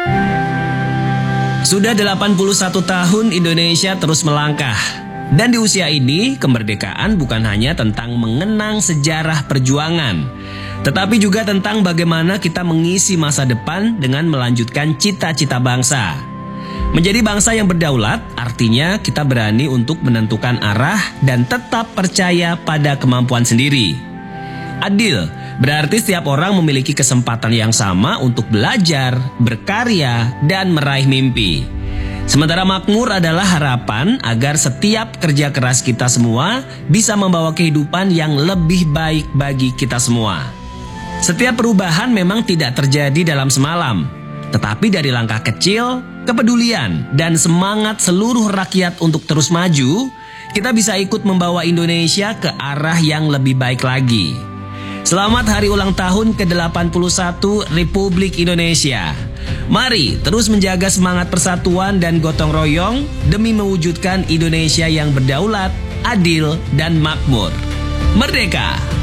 Sudah 81 tahun Indonesia terus melangkah. Dan di usia ini, kemerdekaan bukan hanya tentang mengenang sejarah perjuangan, tetapi juga tentang bagaimana kita mengisi masa depan dengan melanjutkan cita-cita bangsa. Menjadi bangsa yang berdaulat artinya kita berani untuk menentukan arah dan tetap percaya pada kemampuan sendiri. Adil berarti setiap orang memiliki kesempatan yang sama untuk belajar, berkarya, dan meraih mimpi. Sementara makmur adalah harapan agar setiap kerja keras kita semua bisa membawa kehidupan yang lebih baik bagi kita semua. Setiap perubahan memang tidak terjadi dalam semalam, tetapi dari langkah kecil, kepedulian, dan semangat seluruh rakyat untuk terus maju, kita bisa ikut membawa Indonesia ke arah yang lebih baik lagi. Selamat hari ulang tahun ke-81 Republik Indonesia. Mari terus menjaga semangat persatuan dan gotong royong demi mewujudkan Indonesia yang berdaulat, adil, dan makmur. Merdeka!